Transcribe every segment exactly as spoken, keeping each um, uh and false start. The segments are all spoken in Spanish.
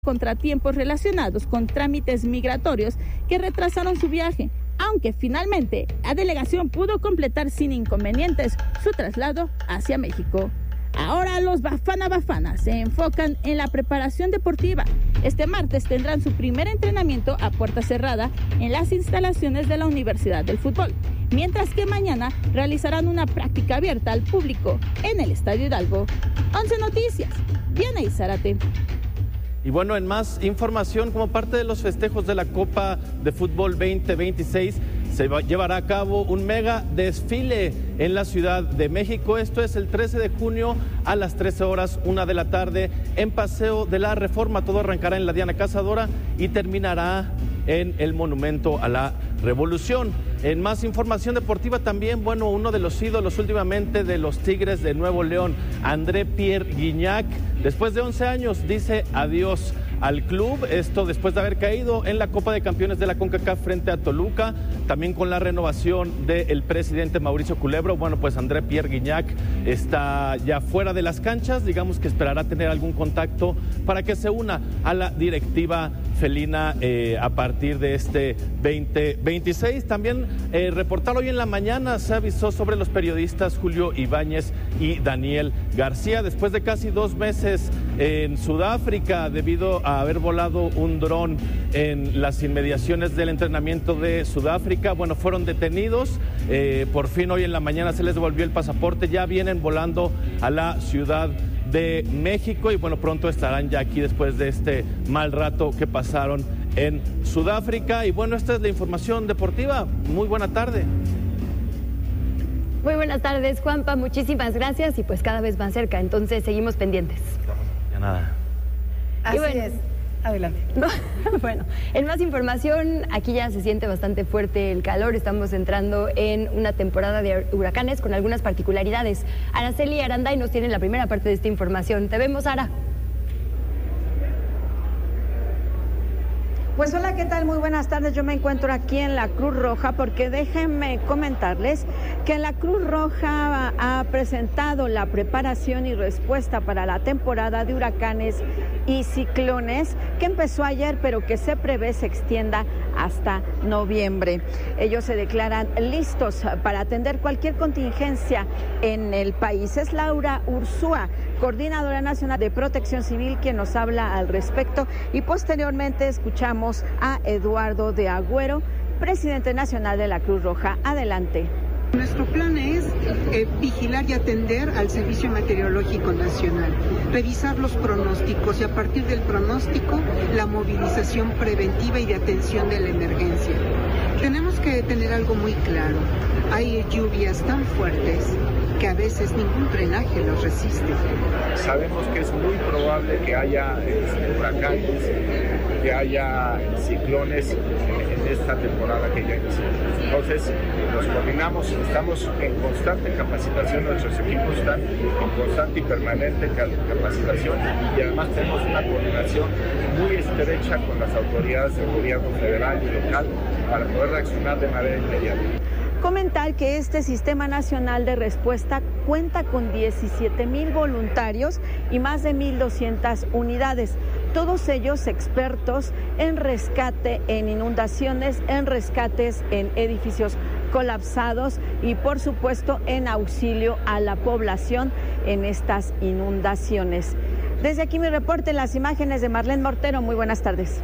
contratiempos relacionados con trámites migratorios que retrasaron su viaje, aunque finalmente la delegación pudo completar sin inconvenientes su traslado hacia México. Ahora los Bafana Bafana se enfocan en la preparación deportiva. Este martes tendrán su primer entrenamiento a puerta cerrada en las instalaciones de la Universidad del Fútbol, mientras que mañana realizarán una práctica abierta al público en el Estadio Hidalgo. once Noticias, Diana Izárate. Y bueno, en más información, como parte de los festejos de la Copa de Fútbol veinte veintiséis, se llevará a cabo un mega desfile en la Ciudad de México. Esto es el trece de junio a las trece horas, una de la tarde, en Paseo de la Reforma. Todo arrancará en la Diana Cazadora y terminará en el Monumento a la Revolución. En más información deportiva también, bueno, uno de los ídolos últimamente de los Tigres de Nuevo León, André Pierre Gignac, después de once años dice adiós al club, esto después de haber caído en la Copa de Campeones de la CONCACAF frente a Toluca, también con la renovación del presidente Mauricio Culebro. Bueno, pues André Pierre Gignac está ya fuera de las canchas, digamos que esperará tener algún contacto para que se una a la directiva felina eh, a partir de este veinte veintiséis. También eh, reportar hoy en la mañana se avisó sobre los periodistas Julio Ibáñez y Daniel García, después de casi dos meses en Sudáfrica debido a haber volado un dron en las inmediaciones del entrenamiento de Sudáfrica. Bueno, fueron detenidos, eh, por fin hoy en la mañana se les devolvió el pasaporte, ya vienen volando a la Ciudad de México y bueno, pronto estarán ya aquí después de este mal rato que pasaron en Sudáfrica. Y bueno, esta es la información deportiva. Muy buena tarde. Muy buenas tardes, Juanpa, muchísimas gracias y pues cada vez más cerca, entonces seguimos pendientes. Ya nada. Así bueno, es. Adelante. No, bueno, en más información, aquí ya se siente bastante fuerte el calor, estamos entrando en una temporada de huracanes con algunas particularidades. Araceli Aranday nos tiene la primera parte de esta información. Te vemos, Ara. Pues hola, ¿qué tal? Muy buenas tardes. Yo me encuentro aquí en la Cruz Roja porque déjenme comentarles que la Cruz Roja ha presentado la preparación y respuesta para la temporada de huracanes y ciclones que empezó ayer pero que se prevé se extienda hasta noviembre. Ellos se declaran listos para atender cualquier contingencia en el país. Es Laura Ursúa, coordinadora nacional de Protección Civil, quien nos habla al respecto, y posteriormente escuchamos a Eduardo de Agüero, presidente nacional de la Cruz Roja. Adelante. Nuestro plan es eh, vigilar y atender al Servicio Meteorológico Nacional, revisar los pronósticos y a partir del pronóstico la movilización preventiva y de atención de la emergencia. Tenemos que tener algo muy claro, hay lluvias tan fuertes que a veces ningún drenaje los resiste. Sabemos que es muy probable que haya este, huracanes, que haya ciclones en esta temporada que ya inició. Entonces, nos coordinamos, estamos en constante capacitación, nuestros equipos están en constante y permanente capacitación y además tenemos una coordinación muy estrecha con las autoridades del gobierno federal y local para poder reaccionar de manera inmediata. Comentar que este Sistema Nacional de Respuesta cuenta con diecisiete mil voluntarios y más de mil doscientas unidades, todos ellos expertos en rescate en inundaciones, en rescates en edificios colapsados y por supuesto en auxilio a la población en estas inundaciones. Desde aquí mi reporte, las imágenes de Marlene Mortero. Muy buenas tardes.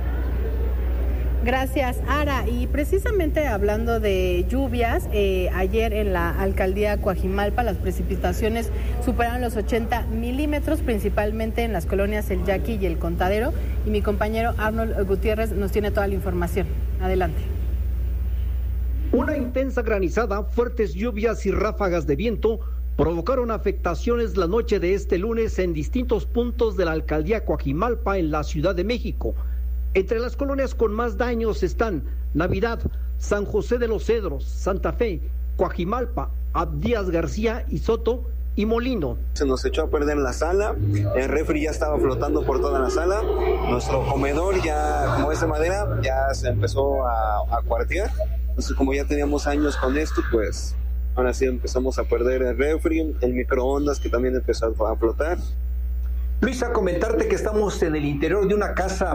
Gracias, Ara. Y precisamente hablando de lluvias, eh, ayer en la alcaldía Coajimalpa las precipitaciones superaron los ochenta milímetros, principalmente en las colonias El Yaqui y El Contadero. Y mi compañero Arnold Gutiérrez nos tiene toda la información. Adelante. Una intensa granizada, fuertes lluvias y ráfagas de viento provocaron afectaciones la noche de este lunes en distintos puntos de la alcaldía Coajimalpa en la Ciudad de México. Entre las colonias con más daños están Navidad, San José de los Cedros, Santa Fe, Coajimalpa, Abdías García y Soto y Molino. Se nos echó a perder la sala, el refri ya estaba flotando por toda la sala, nuestro comedor ya, como es de madera, ya se empezó a, a cuartear. Entonces, como ya teníamos años con esto, pues ahora sí empezamos a perder el refri, el microondas que también empezó a flotar. Luisa, comentarte que estamos en el interior de una casa